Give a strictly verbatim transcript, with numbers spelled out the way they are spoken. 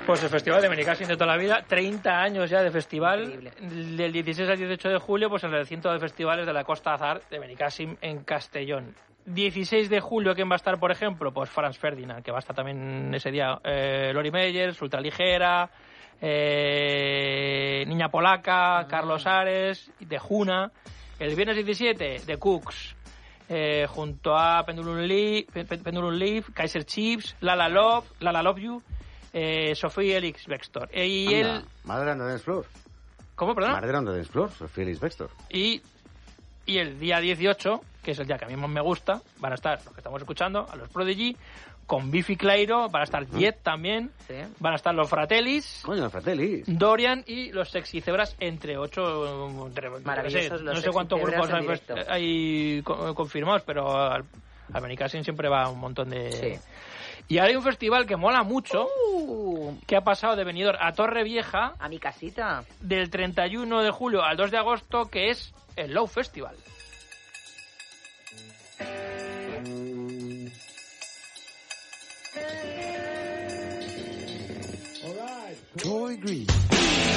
Pues el festival de Benicàssim de toda la vida, treinta años ya de festival. Increíble. Del dieciséis al dieciocho de julio, pues en el recinto de festivales de la Costa Azar de Benicàssim en Castellón. dieciséis de julio, ¿quién va a estar, por ejemplo? Pues Franz Ferdinand, que va a estar también ese día. Eh, Lori Meyers, Ultraligera, eh, Niña Polaca, ah. Carlos Ares, de Juna. El viernes diecisiete, The Cooks, eh, junto a Pendulum Leaf, Pendulum Leaf, Kaiser Chiefs, Lala Love, Lala Love You, eh, Sofía Elix Bextor. Y Anda, él... Madre de Dance Floor. ¿Cómo, perdón? Madre de Dance Floor, Sofía Elix Bextor. Y, y el día dieciocho, que es el día que a mí más me gusta, van a estar los que estamos escuchando, a los Prodigy, con Biffy Clyro, van a estar Jet también, sí. Van a estar los Fratellis, Coño, los Fratellis, Dorian y los Sexy Cebras, entre ocho, entre, maravillosos, no sé, los no sé cuántos grupos hay, directo. hay confirmados, pero al, al Benicàssim siempre va un montón de... Sí. Y ahora hay un festival que mola mucho, uh, que ha pasado de Benidorm a Torrevieja, a mi casita, del treinta y uno de julio al dos de agosto, que es el Low Festival. Troy Green.